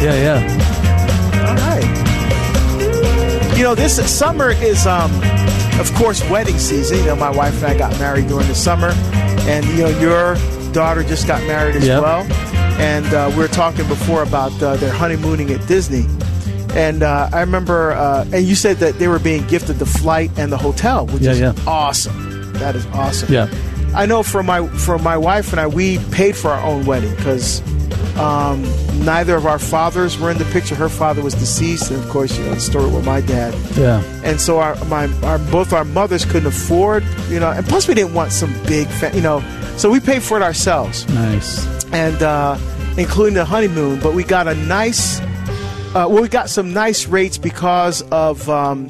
Yeah. All right. You know, this summer is, of course, wedding season. You know, my wife and I got married during the summer. And, you know, your daughter just got married as well. And we were talking before about their honeymooning at Disney. And I remember, and you said that they were being gifted the flight and the hotel, which is awesome. That is awesome. Yeah. I know for my wife and I, we paid for our own wedding because neither of our fathers were in the picture. Her father was deceased, and of course, you know the story with my dad. Yeah. And so both our mothers couldn't afford, you know, and plus we didn't want some big, you know, so we paid for it ourselves. Nice. And including the honeymoon, but we got a nice. We got some nice rates because of one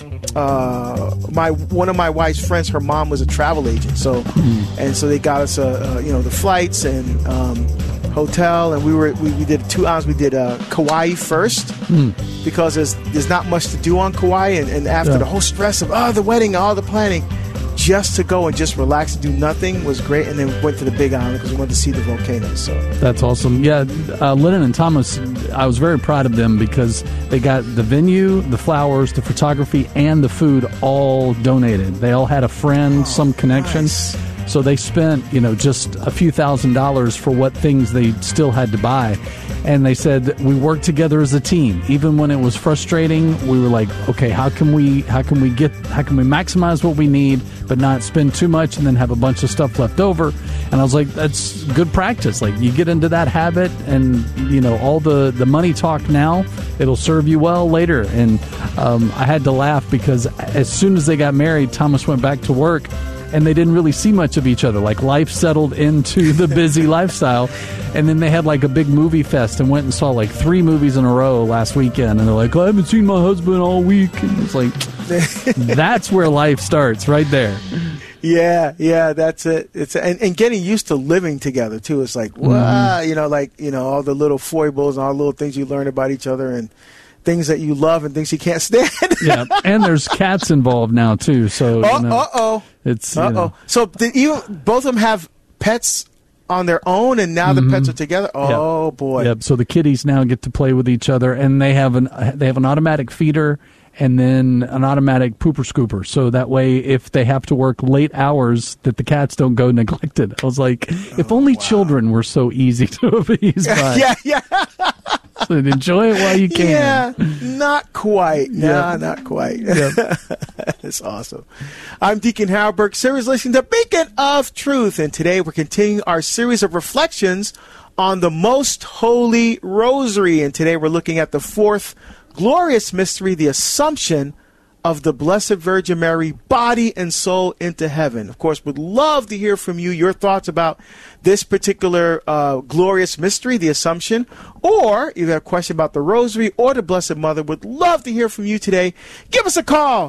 of my wife's friends. Her mom was a travel agent, so and so they got us you know, the flights and hotel, and we did 2 hours. We did Kauai first because there's not much to do on Kauai, and after the whole stress of the wedding, all the planning, just to go and just relax and do nothing was great. And then we went to the Big Island because we wanted to see the volcanoes. So that's awesome. Yeah, Lennon and Thomas, I was very proud of them because they got the venue, the flowers, the photography, and the food all donated. They all had a friend, some connection. Nice. So they spent, you know, just a few $1,000s for what things they still had to buy. And they said we worked together as a team. Even when it was frustrating, we were like, okay, how can we maximize what we need, but not spend too much and then have a bunch of stuff left over? And I was like, that's good practice. Like, you get into that habit, and you know, all the money talk now, it'll serve you well later. And I had to laugh because as soon as they got married, Thomas went back to work. And they didn't really see much of each other. Like, life settled into the busy lifestyle. And then they had like a big movie fest and went and saw like 3 movies in a row last weekend. And they're like, I haven't seen my husband all week. And it's like, that's where life starts, right there. Yeah, that's it. And getting used to living together too. It's like, wow, you know, like, you know, all the little foibles and all the little things you learn about each other and things that you love and things you can't stand. Yeah, and there's cats involved now too. So it's you know. So did both of them have pets on their own, and now the pets are together? Oh boy. Yep. So the kitties now get to play with each other, and they have an automatic feeder and then an automatic pooper scooper. So that way, if they have to work late hours, that the cats don't go neglected. I was like, if only children were so easy to appease by. Yeah. So enjoy it while you can. Yeah, not quite. No, not quite. Yep. That's awesome. I'm Deacon Harold Burke. Series listening to Beacon of Truth, and today we're continuing our series of reflections on the Most Holy Rosary. And today we're looking at the 4th glorious mystery, the Assumption of the Blessed Virgin Mary, body and soul into heaven. Of course, would love to hear from you, your thoughts about this particular glorious mystery, the Assumption, or if you have a question about the Rosary or the Blessed Mother, would love to hear from you today. Give us a call,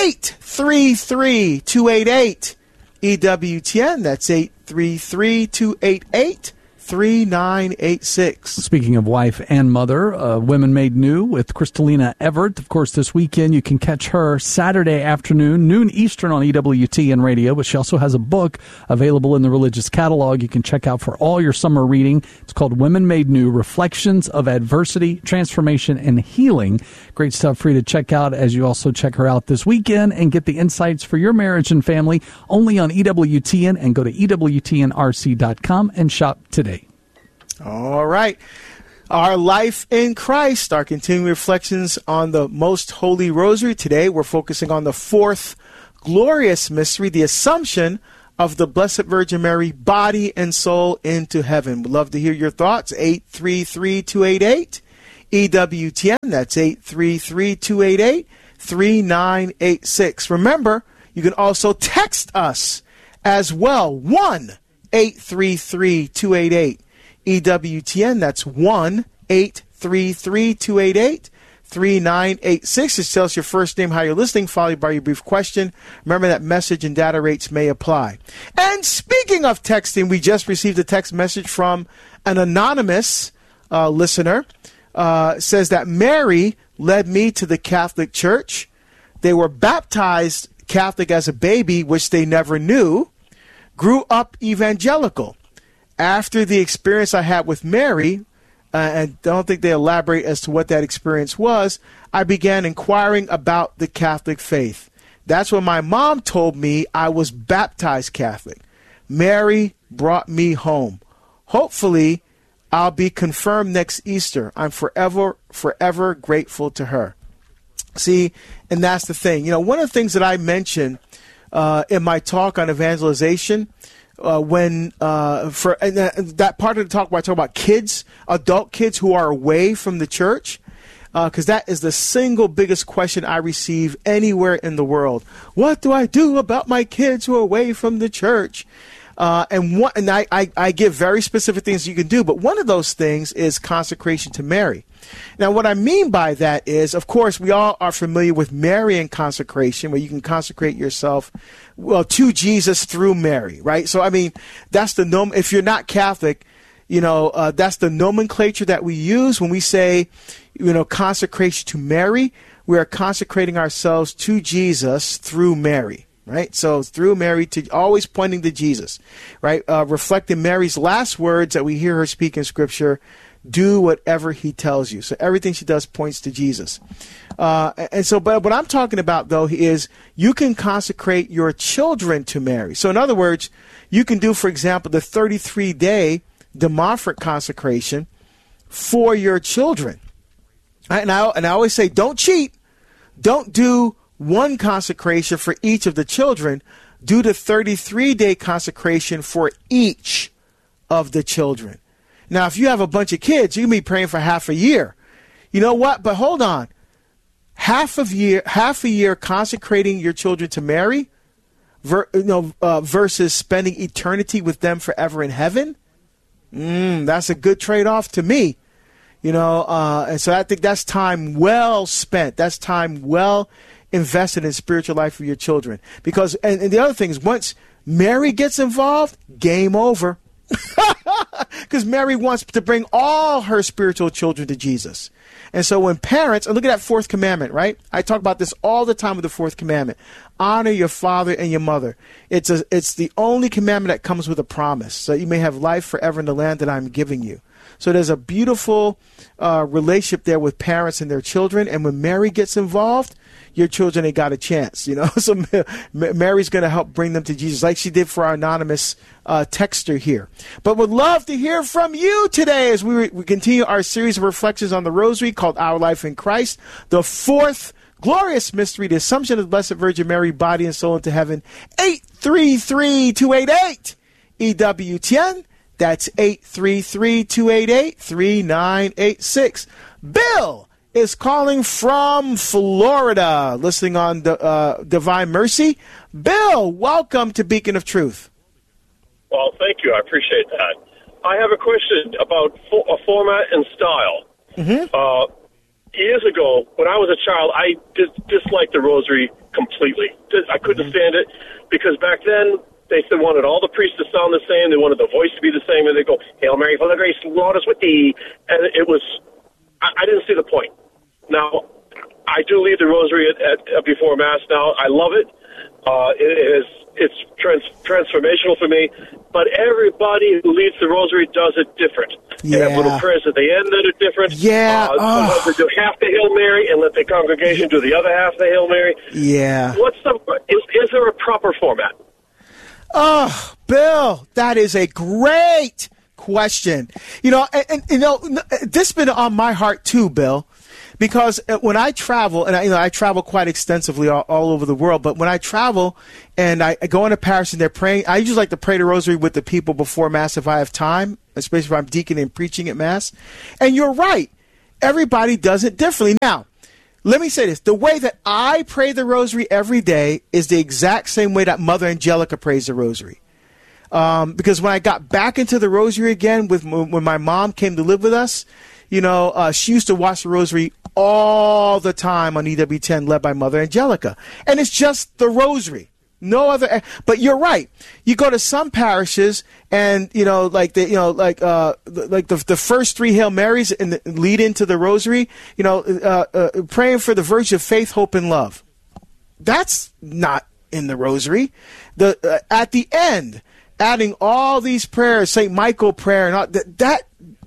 833-288-EWTN. That's 833-288-3986. Speaking of wife and mother, Women Made New with Kristalina Everett. Of course, this weekend you can catch her Saturday afternoon, noon Eastern on EWTN Radio, but she also has a book available in the Religious Catalog you can check out for all your summer reading. It's called Women Made New, Reflections of Adversity, Transformation, and Healing. Great stuff for you to check out as you also check her out this weekend and get the insights for your marriage and family only on EWTN, and go to EWTNRC.com and shop today. All right. Our life in Christ, our continuing reflections on the Most Holy Rosary. Today we're focusing on the 4th glorious mystery, the Assumption of the Blessed Virgin Mary, body and soul into heaven. We'd love to hear your thoughts. 833-288-EWTN. That's 833-288-3986. Remember, you can also text us as well. 1-833-288-EWTN. That's 1-833-288-3986. Just tell us your first name, how you're listening, followed by your brief question. Remember that message and data rates may apply. And speaking of texting, we just received a text message from an anonymous listener. Says that Mary led me to the Catholic Church. They were baptized Catholic as a baby, which they never knew. Grew up evangelical. After the experience I had with Mary, and I don't think they elaborate as to what that experience was, I began inquiring about the Catholic faith. That's when my mom told me I was baptized Catholic. Mary brought me home. Hopefully, I'll be confirmed next Easter. I'm forever grateful to her. See, and that's the thing. You know, one of the things that I mentioned in my talk on evangelization, that part of the talk where I talk about kids, adult kids who are away from the church, because that is the single biggest question I receive anywhere in the world. What do I do about my kids who are away from the church? And I give very specific things you can do, but one of those things is consecration to Mary. Now, what I mean by that is, of course, we all are familiar with Marian consecration, where you can consecrate yourself, to Jesus through Mary, right? So, I mean, that's if you're not Catholic, that's the nomenclature that we use when we say, consecration to Mary. We are consecrating ourselves to Jesus through Mary. Right? So through Mary, to always pointing to Jesus, right? Reflecting Mary's last words that we hear her speak in Scripture, do whatever he tells you. So everything she does points to Jesus. But what I'm talking about, though, is you can consecrate your children to Mary. So in other words, you can do, for example, the 33-day De Montfort consecration for your children. And I always say, don't cheat. Don't do one consecration for each of the children. Do the 33-day consecration for each of the children. Now, if you have a bunch of kids, you can be praying for half a year. You know what? But hold on. Half a year consecrating your children to Mary versus spending eternity with them forever in heaven. That's a good trade-off to me. And so I think that's time well spent. That's time well invested in spiritual life for your children. Because, and the other thing is, once Mary gets involved, game over. Because Mary wants to bring all her spiritual children to Jesus. And so when parents, and look at that fourth commandment, right? I talk about this all the time with the fourth commandment. Honor your father and your mother. It's the only commandment that comes with a promise, so you may have life forever in the land that I'm giving you. So there's a beautiful relationship there with parents and their children. And when Mary gets involved, your children ain't got a chance, So Mary's going to help bring them to Jesus, like she did for our anonymous texter here. But would love to hear from you today as we continue our series of reflections on the Rosary called Our Life in Christ, the fourth glorious mystery, the Assumption of the Blessed Virgin Mary, body and soul into heaven. 833-288 EWTN. That's 833-288-3986. Bill is calling from Florida, listening on Divine Mercy. Bill, welcome to Beacon of Truth. Well, thank you. I appreciate that. I have a question about format and style. Mm-hmm. Years ago, when I was a child, I disliked the Rosary completely. I couldn't stand it because back then, they wanted all the priests to sound the same. They wanted the voice to be the same. And they go, Hail Mary, full of grace, the Lord is with thee. And it was, I didn't see the point. Now, I do lead the Rosary before Mass now. I love it. It's transformational for me. But everybody who leads the Rosary does it different. Yeah. They have little prayers at the end that are different. Yeah. Sometimes they do half the Hail Mary and let the congregation do the other half of the Hail Mary. Yeah. Is there a proper format? Oh, Bill, that is a great question. And this has been on my heart too, Bill, because when I travel, and I travel quite extensively all over the world, but when I travel and I go into parish and they're praying, I usually like to pray the Rosary with the people before Mass if I have time, especially if I'm deaconing and preaching at Mass. And you're right. Everybody does it differently. Now, let me say this. The way that I pray the Rosary every day is the exact same way that Mother Angelica prays the Rosary. Because when I got back into the Rosary again, when my mom came to live with us, she used to watch the Rosary all the time on EWTN, led by Mother Angelica. And it's just the Rosary. No other, but you're right. You go to some parishes, and the first three Hail Marys and lead into the Rosary. Praying for the virtue of faith, hope, and love. That's not in the Rosary. At the end, adding all these prayers, St. Michael prayer, and all,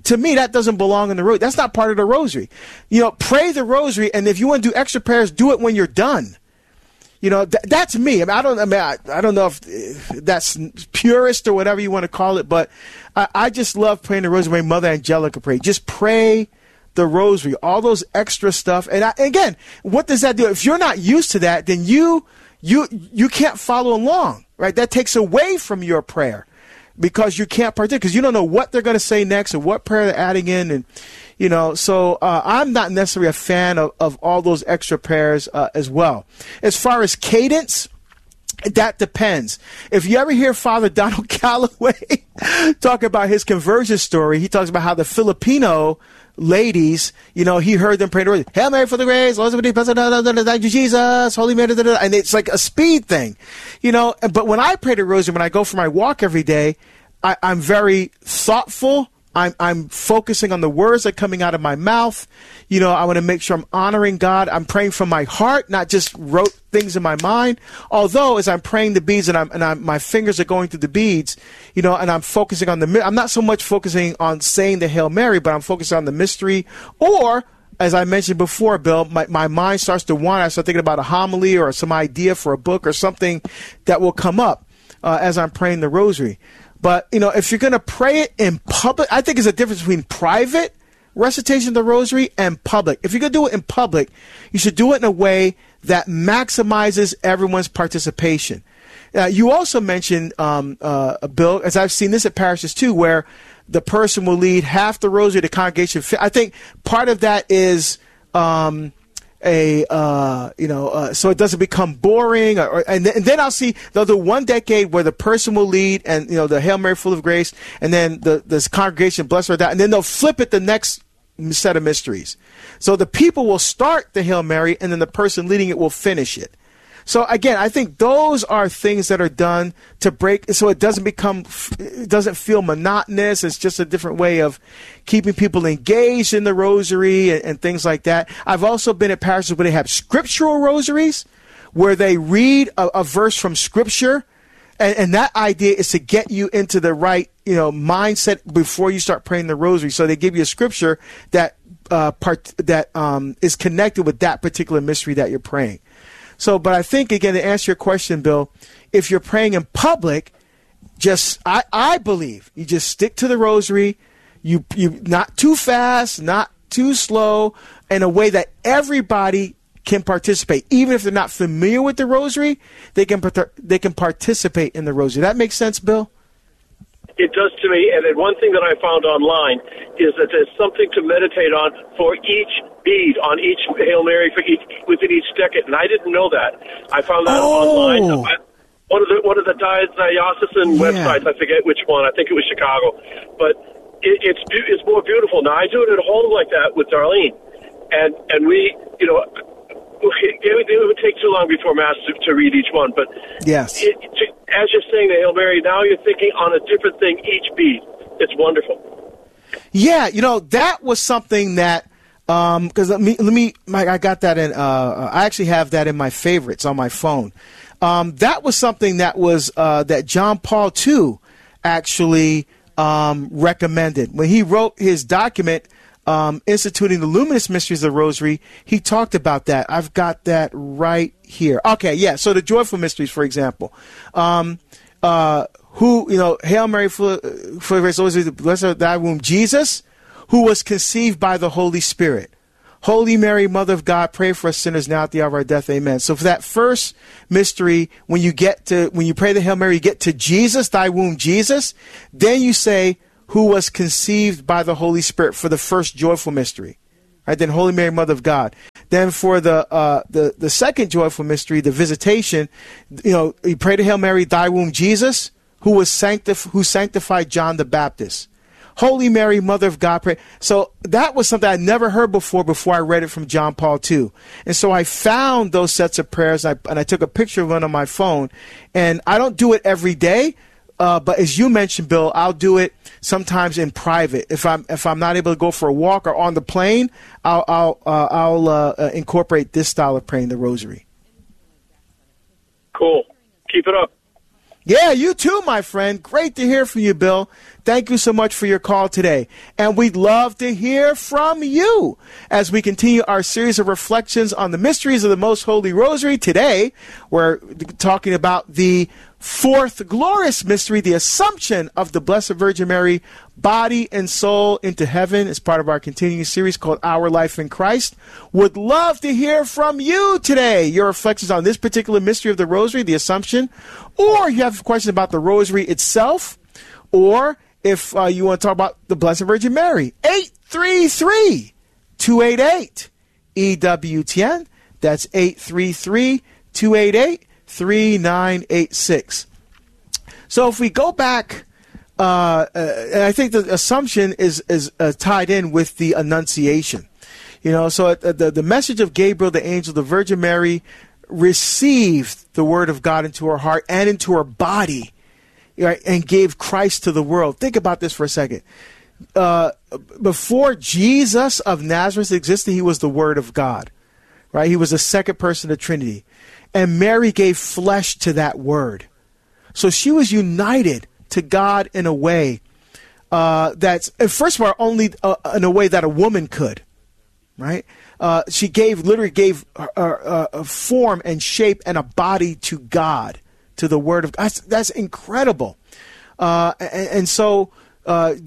to me, that doesn't belong in the rosary. That's not part of the rosary. Pray the rosary, and if you want to do extra prayers, do it when you're done. That's me. I don't know if that's purist or whatever you want to call it, but I just love praying the rosary the way Mother Angelica prayed. Just pray the rosary, all those extra stuff. And again, what does that do? If you're not used to that, then you can't follow along, right? That takes away from your prayer because you can't participate because you don't know what they're going to say next or what prayer they're adding in. And, so I'm not necessarily a fan of all those extra prayers as well. As far as cadence, that depends. If you ever hear Father Donald Calloway talk about his conversion story, he talks about how the Filipino ladies, he heard them pray the rosary. Hail Mary, full of grace, Lord is with thee, Jesus, Holy Mary, and it's like a speed thing, But when I pray the rosary, when I go for my walk every day, I'm very thoughtful. I'm focusing on the words that are coming out of my mouth. I want to make sure I'm honoring God. I'm praying from my heart, not just wrote things in my mind. Although, as I'm praying the beads and my fingers are going through the beads, and I'm focusing on I'm not so much focusing on saying the Hail Mary, but I'm focusing on the mystery. Or, as I mentioned before, Bill, my mind starts to wander. I start thinking about a homily or some idea for a book or something that will come up as I'm praying the rosary. But, if you're going to pray it in public, I think there's a difference between private recitation of the rosary and public. If you're going to do it in public, you should do it in a way that maximizes everyone's participation. You also mentioned, Bill, as I've seen this at parishes too, where the person will lead half the rosary, the congregation. I think part of that is so it doesn't become boring. And then I'll see they'll do one decade where the person will lead and, the Hail Mary full of grace, and then this congregation bless her, and then they'll flip it the next set of mysteries. So the people will start the Hail Mary, and then the person leading it will finish it. So again, I think those are things that are done to break, so it doesn't feel monotonous. It's just a different way of keeping people engaged in the rosary and things like that. I've also been at parishes where they have scriptural rosaries, where they read a verse from Scripture, and that idea is to get you into the right, mindset before you start praying the rosary. So they give you a scripture that is connected with that particular mystery that you're praying. So, but I think, again, to answer your question, Bill, if you're praying in public, I believe you just stick to the rosary. You not too fast, not too slow, in a way that everybody can participate. Even if they're not familiar with the rosary, they can participate in the rosary. That makes sense, Bill? It does to me, and then one thing that I found online is that there's something to meditate on for each bead, on each Hail Mary within each decade, and I didn't know that. I found that online. One of the diocesan websites, I forget which one. I think it was Chicago, but it's more beautiful. Now I do it at home like that with Darlene, and we, it would take too long before Mass to read each one, but yes. As you're saying the Hail Mary, now you're thinking on a different thing each bead. It's wonderful. Yeah, that was something that, because I got that in, I actually have that in my favorites on my phone. That was something that was, that John Paul II actually recommended. When he wrote his document, instituting the luminous mysteries of the rosary, he talked about that. I've got that right here. Okay, yeah. So the joyful mysteries, for example, Hail Mary, full of grace, blessed are thy womb, Jesus, who was conceived by the Holy Spirit. Holy Mary, Mother of God, pray for us sinners now at the hour of our death. Amen. So for that first mystery, when you pray the Hail Mary, you get to Jesus, thy womb, Jesus. Then you say, who was conceived by the Holy Spirit, for the first joyful mystery. Right? Then Holy Mary, Mother of God. Then for the second joyful mystery, the visitation, you pray to Hail Mary, thy womb, Jesus, who sanctified John the Baptist. Holy Mary, Mother of God, pray. So that was something I never heard before I read it from John Paul II. And so I found those sets of prayers, and I took a picture of one on my phone. And I don't do it every day, but as you mentioned, Bill, I'll do it sometimes in private. If I'm not able to go for a walk or on the plane, I'll incorporate this style of praying the rosary. Cool. Keep it up. Yeah, you too, my friend. Great to hear from you, Bill. Thank you so much for your call today. And we'd love to hear from you as we continue our series of reflections on the mysteries of the Most Holy Rosary. Today, we're talking about the fourth glorious mystery, the Assumption of the Blessed Virgin Mary, body and soul into heaven, as part of our continuing series called Our Life in Christ. Would love to hear from you today, your reflections on this particular mystery of the Rosary, the Assumption, or you have questions about the Rosary itself, or if you want to talk about the Blessed Virgin Mary. 833-288-EWTN. That's 833-288-3986. So if we go back, and I think the Assumption is tied in with the Annunciation. So the message of Gabriel, the angel, the Virgin Mary, received the word of God into her heart and into her body, right, and gave Christ to the world. Think about this for a second. Before Jesus of Nazareth existed, he was the Word of God, right? He was the second person of the Trinity. And Mary gave flesh to that Word. So she was united to God in a way that's, first of all, only in a way that a woman could, right? She literally gave a form and shape and a body to God, to the Word of God. That's incredible. And so when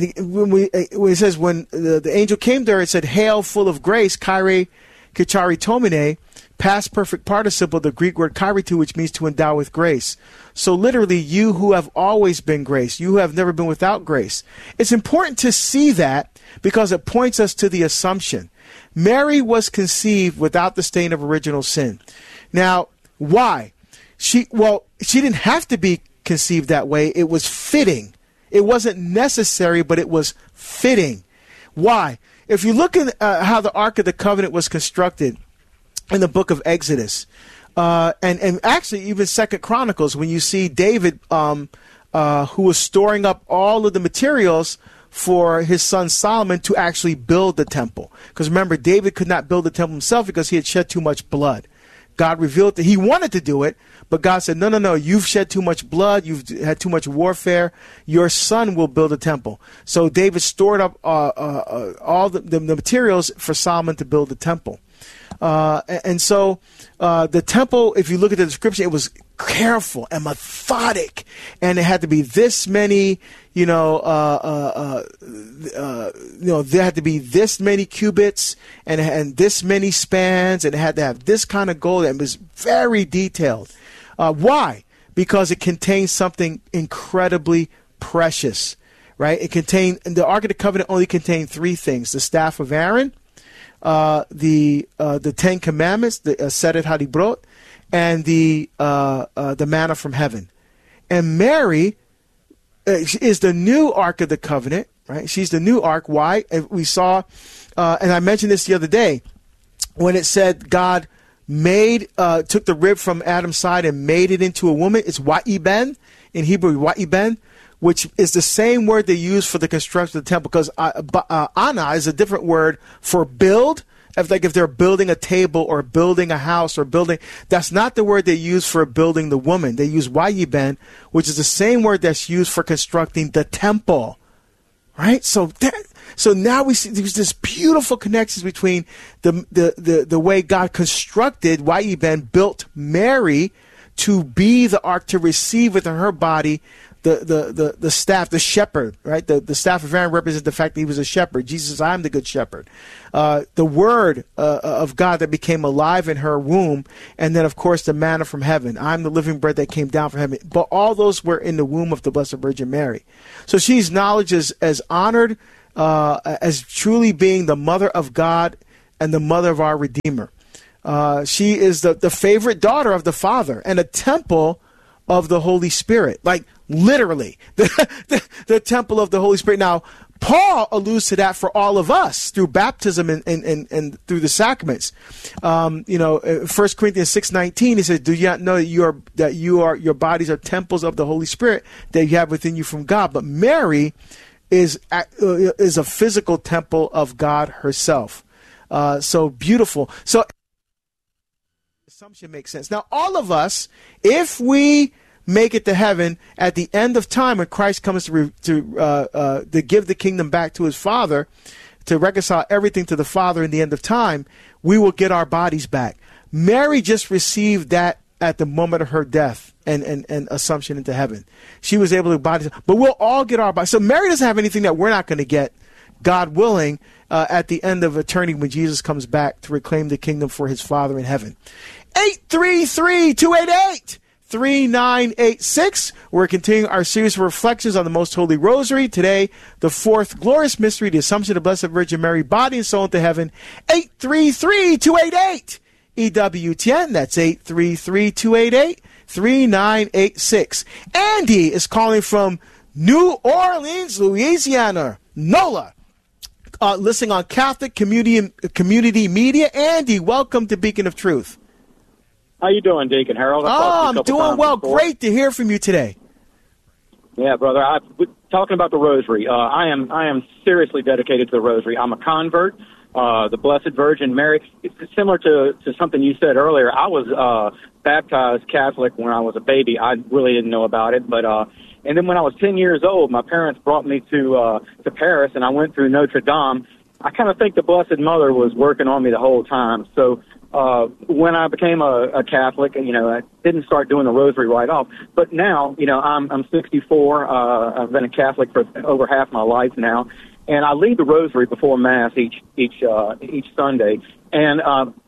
it says, when the angel came there, it said, "Hail, full of grace, Kyrie Kichari Tomine," past perfect participle, the Greek word kairitu, which means to endow with grace. So literally, you who have always been grace, you who have never been without grace. It's important to see that because it points us to the Assumption. Mary was conceived without the stain of original sin. Now, why? She didn't have to be conceived that way. It was fitting. It wasn't necessary, but it was fitting. Why? If you look at how the Ark of the Covenant was constructed in the book of Exodus, and actually even 2 Chronicles, when you see David, who was storing up all of the materials for his son Solomon to actually build the temple. Because remember, David could not build the temple himself because he had shed too much blood. God revealed that he wanted to do it, but God said, no, you've shed too much blood, you've had too much warfare, your son will build a temple. So David stored up all the materials for Solomon to build the temple. And so the temple, if you look at the description, it was careful and methodic, and it had to be this many, there had to be this many cubits and this many spans, and it had to have this kind of gold, and it was very detailed. Why? Because it contains something incredibly precious, right? The Ark of the Covenant only contained three things: the staff of Aaron, the 10 Commandments, the Seret HaDibrot, and the manna from heaven. And Mary is the new Ark of the Covenant, right? She's the new Ark. Why? We saw, and I mentioned this the other day, when it said God took the rib from Adam's side and made it into a woman. It's wa'iben, in Hebrew, wa'iben, which is the same word they use for the construction of the temple, because ana is a different word for build. If they're building a table or building a house or building, that's not the word they use for building the woman. They use wa'iben, which is the same word that's used for constructing the temple, right? So now we see there's this beautiful connections between the way God constructed wa'iben, built Mary to be the ark, to receive within her body the staff, the shepherd, right? The staff of Aaron represents the fact that he was a shepherd. Jesus says, "I am the good shepherd." The word of God that became alive in her womb, and then, of course, the manna from heaven. "I'm the living bread that came down from heaven." But all those were in the womb of the Blessed Virgin Mary. So she's acknowledged as honored, as truly being the mother of God and the mother of our Redeemer. She is the favorite daughter of the Father and a temple of the Holy Spirit. Like, literally, the temple of the Holy Spirit. Now, Paul alludes to that for all of us through baptism and through the sacraments. 1 Corinthians 6:19, he says, "Do you not know that your bodies are temples of the Holy Spirit that you have within you from God?" But Mary is a physical temple of God herself. So beautiful. So assumption makes sense. Now, all of us, if we make it to heaven at the end of time when Christ comes to give the kingdom back to his Father, to reconcile everything to the Father in the end of time, we will get our bodies back. Mary just received that at the moment of her death and assumption into heaven. She was able to bodies, but we'll all get our bodies. So Mary doesn't have anything that we're not going to get, God willing, at the end of eternity when Jesus comes back to reclaim the kingdom for his Father in heaven. 833-288-3986. We're continuing our series of reflections on the Most Holy Rosary. Today, the fourth glorious mystery, the Assumption of the Blessed Virgin Mary, body and soul into heaven. 833-288-EWTN. That's 833-288-3986. Andy is calling from New Orleans, Louisiana. NOLA. Listening on Catholic Community Media. Andy, welcome to Beacon of Truth. How you doing, Deacon Harold? I'm doing well. Before. Great to hear from you today. Yeah, brother. Talking about the Rosary. I am seriously dedicated to the Rosary. I'm a convert. The Blessed Virgin Mary. It's similar to something you said earlier. I was baptized Catholic when I was a baby. I really didn't know about it, but and then when I was 10 years old, my parents brought me to Paris, and I went through Notre Dame. I kind of think the Blessed Mother was working on me the whole time. So when I became a Catholic, I didn't start doing the Rosary right off. But now, I'm 64. I've been a Catholic for over half my life now, and I lead the Rosary before Mass each Sunday. And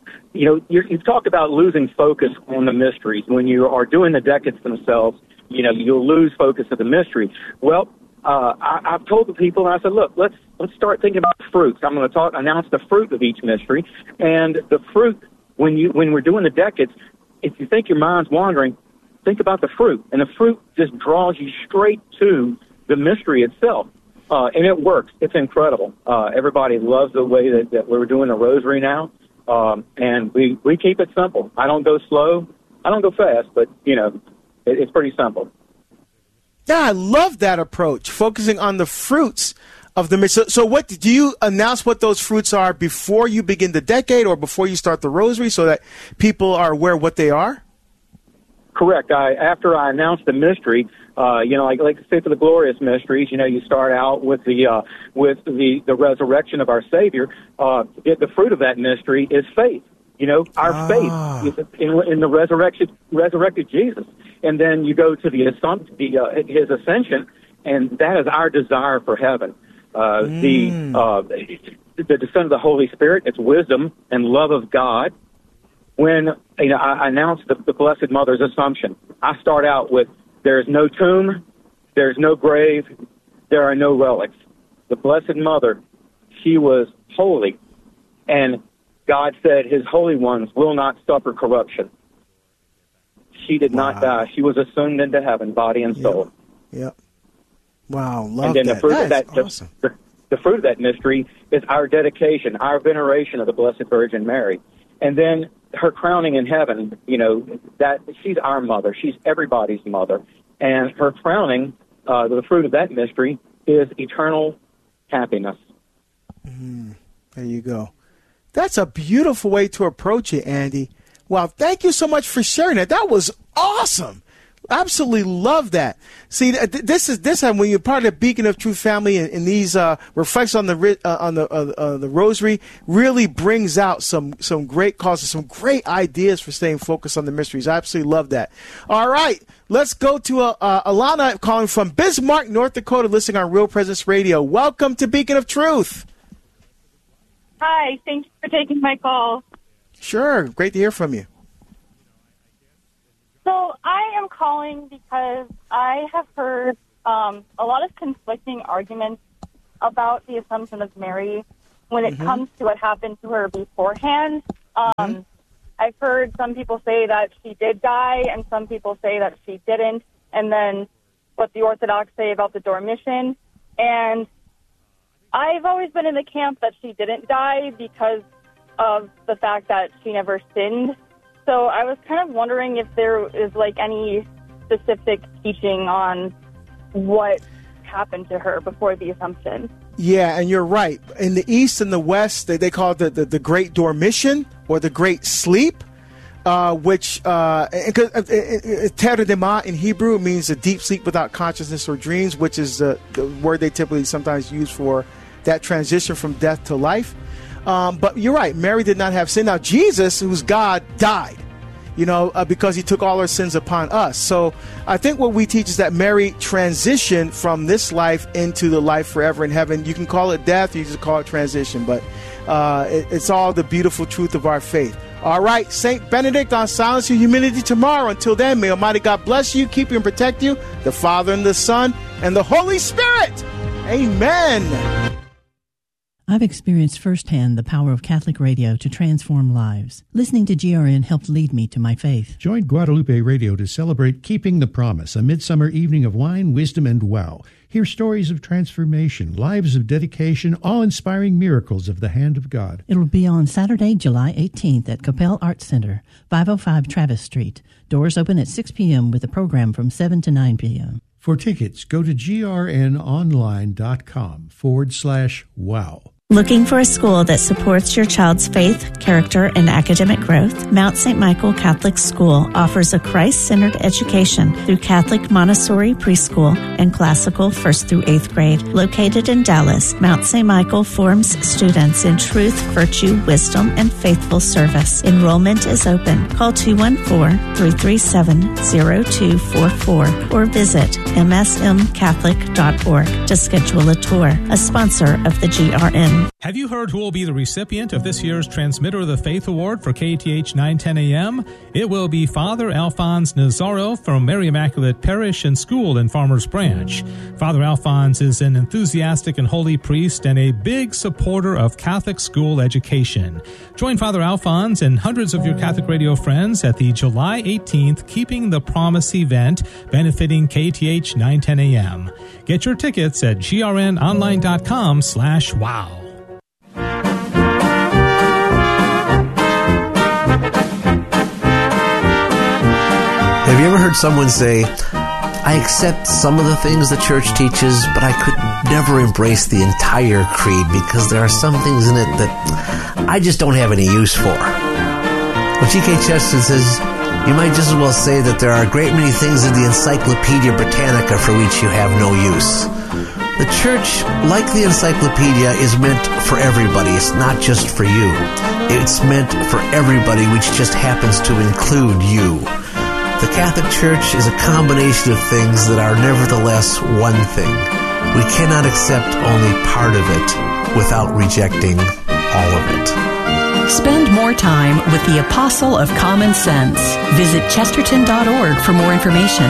you talk about losing focus on the mysteries when you are doing the decades themselves. You'll lose focus of the mystery. Well, I've told the people, and I said, look, let's start thinking about fruits. I'm going to announce the fruit of each mystery, and the fruit when we're doing the decades, if you think your mind's wandering, think about the fruit, and the fruit just draws you straight to the mystery itself, and it works. It's incredible. Everybody loves the way that we're doing the Rosary now, and we keep it simple. I don't go slow, I don't go fast, but it's pretty simple. Yeah, I love that approach, focusing on the fruits of the mystery. So what do you announce what those fruits are before you begin the decade or before you start the Rosary so that people are aware what they are? Correct. After I announce the mystery, like to say for the glorious mysteries, you start out with the resurrection of our Savior. The fruit of that mystery is faith. Our faith in the resurrected Jesus. And then you go to his ascension, and that is our desire for heaven. The descent of the Holy Spirit, it's wisdom and love of God. When I announce the Blessed Mother's Assumption, I start out with, there's no tomb, there's no grave, there are no relics. The Blessed Mother, she was holy, and God said his holy ones will not suffer corruption. She did not die. She was assumed into heaven, body and soul. Yep. Wow, love and then that. The fruit of that, awesome. the fruit of that mystery is our dedication, our veneration of the Blessed Virgin Mary. And then her crowning in heaven, that she's our mother. She's everybody's mother. And her crowning, the fruit of that mystery, is eternal happiness. There you go. That's a beautiful way to approach it, Andy. Wow, thank you so much for sharing that. That was awesome. Absolutely love that. See, this is when you're part of the Beacon of Truth family, and these reflections on the Rosary really brings out some great causes, some great ideas for staying focused on the mysteries. I absolutely love that. All right, let's go to Alana calling from Bismarck, North Dakota, listening on Real Presence Radio. Welcome to Beacon of Truth. Hi, thank you for taking my call. Sure, great to hear from you. So I am calling because I have heard a lot of conflicting arguments about the Assumption of Mary when it comes to what happened to her beforehand. I've heard some people say that she did die, and some people say that she didn't, and then what the Orthodox say about the Dormition. And I've always been in the camp that she didn't die because of the fact that she never sinned. So I was kind of wondering if there is any specific teaching on what happened to her before the Assumption. Yeah, and you're right. In the East and the West, they call it the Great Dormition or the Great Sleep. which Teredema in Hebrew means a deep sleep without consciousness or dreams, which is the word they typically sometimes use for that transition from death to life. But you're right, Mary did not have sin. Now, Jesus, who's God, died, because he took all our sins upon us. So I think what we teach is that Mary transitioned from this life into the life forever in heaven. You can call it death, you just call it transition, but it's all the beautiful truth of our faith. All right, St. Benedict on Silence Your Humility tomorrow. Until then, may Almighty God bless you, keep you, and protect you, the Father and the Son and the Holy Spirit. Amen. I've experienced firsthand the power of Catholic radio to transform lives. Listening to GRN helped lead me to my faith. Join Guadalupe Radio to celebrate Keeping the Promise, a midsummer evening of wine, wisdom, and wow. Hear stories of transformation, lives of dedication, awe-inspiring miracles of the hand of God. It'll be on Saturday, July 18th at Capel Arts Center, 505 Travis Street. Doors open at 6 p.m. with a program from 7 to 9 p.m. For tickets, go to grnonline.com/wow. Looking for a school that supports your child's faith, character, and academic growth? Mount St. Michael Catholic School offers a Christ-centered education through Catholic Montessori preschool and classical 1st through 8th grade. Located in Dallas, Mount St. Michael forms students in truth, virtue, wisdom, and faithful service. Enrollment is open. Call 214-337-0244 or visit msmcatholic.org to schedule a tour. A sponsor of the GRN. Have you heard who will be the recipient of this year's Transmitter of the Faith Award for KATH 910 AM? It will be Father Alphonse Nazaro from Mary Immaculate Parish and School in Farmers Branch. Father Alphonse is an enthusiastic and holy priest and a big supporter of Catholic school education. Join Father Alphonse and hundreds of your Catholic radio friends at the July 18th Keeping the Promise event benefiting KATH 910 AM. Get your tickets at grnonline.com/wow. Have you ever heard someone say, I accept some of the things the church teaches, but I could never embrace the entire creed because there are some things in it that I just don't have any use for? Well, G.K. Chesterton says, you might just as well say that there are a great many things in the Encyclopedia Britannica for which you have no use. The church, like the encyclopedia, is meant for everybody. It's not just for you. It's meant for everybody, which just happens to include you. The Catholic Church is a combination of things that are nevertheless one thing. We cannot accept only part of it without rejecting all of it. Spend more time with the Apostle of Common Sense. Visit chesterton.org for more information.